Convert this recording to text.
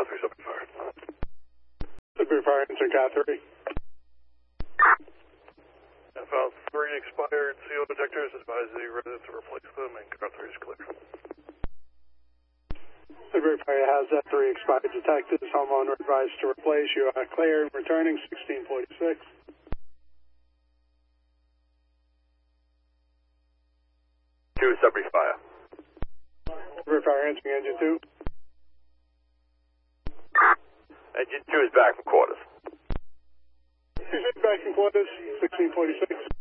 Sudbury Fire Engine Car 3. File 3 expired CO detectors. Advise the resident to replace them and car 3 is clear. Sudbury Fire has that 3 expired detectors. Homeowner advised to replace. You are clear and returning 1646. Two Sudbury Fire. Sudbury Fire answering engine 2. Engine 2 is back from quarters. Back in quarters, 1646.